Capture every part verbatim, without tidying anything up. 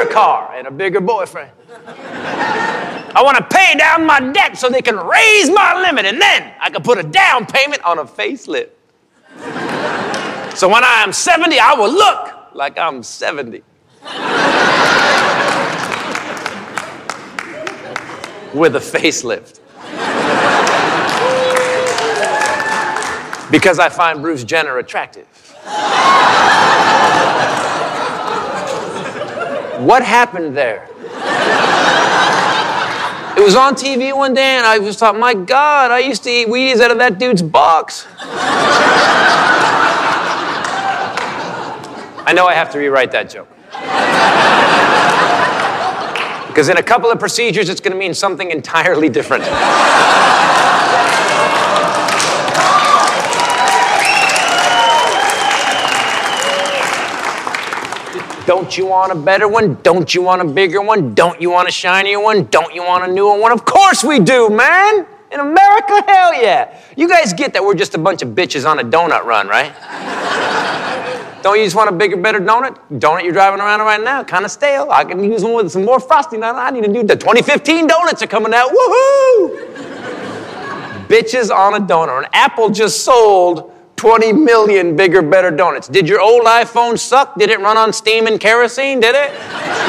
bigger car and a bigger boyfriend. I want to pay down my debt so they can raise my limit, and then I can put a down payment on a facelift. So when I am seventy, I will look like I'm seventy. With a facelift. Because I find Bruce Jenner attractive. What happened there? It was on T V one day, and I just thought, my God, I used to eat Wheaties out of that dude's box. I know I have to rewrite that joke. Because in a couple of procedures, it's going to mean something entirely different. Don't you want a better one? Don't you want a bigger one? Don't you want a shinier one? Don't you want a newer one? Of course we do, man! In America, hell yeah! You guys get that we're just a bunch of bitches on a donut run, right? Don't you just want a bigger, better donut? Donut you're driving around right now, kind of stale. I can use one with some more frosting on it. I need to do the twenty fifteen donuts are coming out. Woohoo! Bitches on a donut. And Apple just sold twenty million bigger, better donuts. Did your old iPhone suck? Did it run on steam and kerosene? Did it?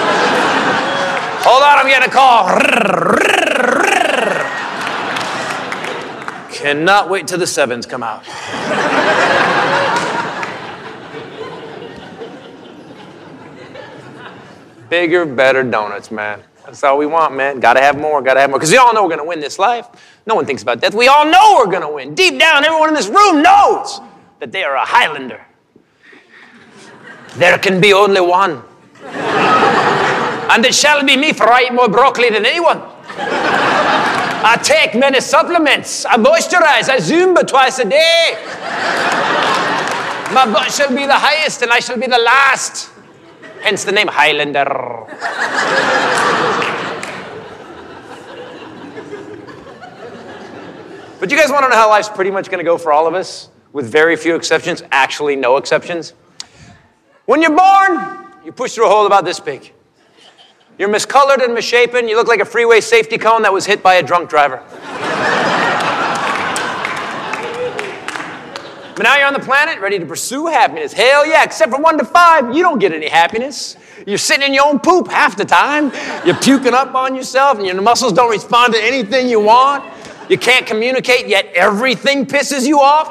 Hold on, I'm getting a call. Cannot wait till the sevens come out. Bigger, better donuts, man. That's all we want, man. Gotta have more, gotta have more. Because we all know we're gonna win this life. No one thinks about death. We all know we're gonna win. Deep down, everyone in this room knows that they are a Highlander. There can be only one. And it shall be me, for I eat more broccoli than anyone. I take many supplements. I moisturize. I Zumba twice a day. My butt shall be the highest, and I shall be the last. Hence the name Highlander. But you guys want to know how life's pretty much going to go for all of us? With very few exceptions, actually no exceptions. When you're born, you push through a hole about this big. You're miscolored and misshapen. You look like a freeway safety cone that was hit by a drunk driver. But now you're on the planet, ready to pursue happiness. Hell yeah, except from one to five, you don't get any happiness. You're sitting in your own poop half the time. You're puking up on yourself, and your muscles don't respond to anything you want. You can't communicate, yet everything pisses you off.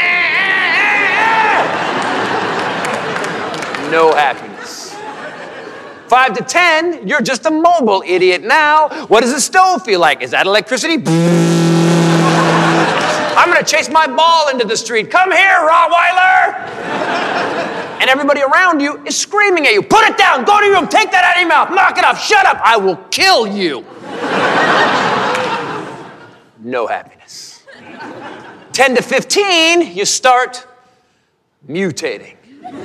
No happiness. Five to ten, you're just a mobile idiot now. What does a stove feel like? Is that electricity? I'm going to chase my ball into the street. Come here, Rottweiler! And everybody around you is screaming at you. Put it down. Go to your room. Take that out of your mouth. Knock it off. Shut up. I will kill you. No happiness. ten to fifteen, you start mutating.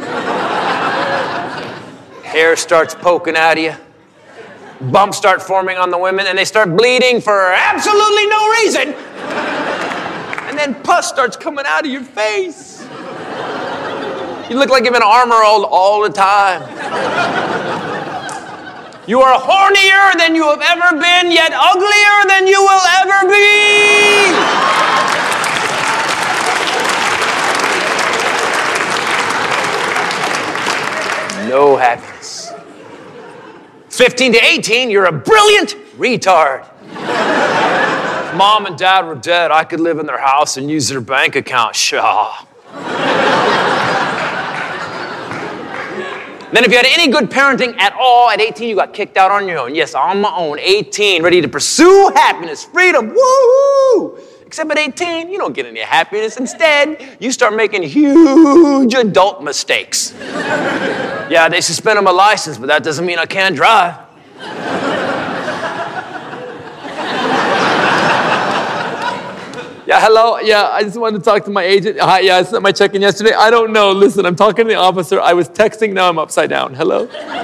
Hair starts poking out of you. Bumps start forming on the women, and they start bleeding for absolutely no reason. And then pus starts coming out of your face. You look like you've been armor all, all the time. You are hornier than you have ever been, yet uglier than you will ever be. No happiness. fifteen to eighteen, you're a brilliant retard. Mom and dad were dead. I could live in their house and use their bank account. Shaw. Then if you had any good parenting at all, at eighteen, you got kicked out on your own. Yes, on my own. eighteen, ready to pursue happiness, freedom, woo! Except at eighteen, you don't get any happiness. Instead, you start making huge adult mistakes. Yeah, they suspended my license, but that doesn't mean I can't drive. Yeah, hello? Yeah, I just wanted to talk to my agent. Hi, yeah, I sent my check-in yesterday. I don't know. Listen, I'm talking to the officer. I was texting. Now I'm upside down. Hello?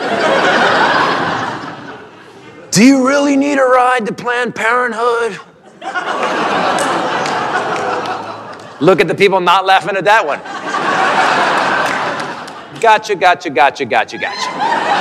Do you really need a ride to Planned Parenthood? Look at the people not laughing at that one. Gotcha, gotcha, gotcha, gotcha, gotcha.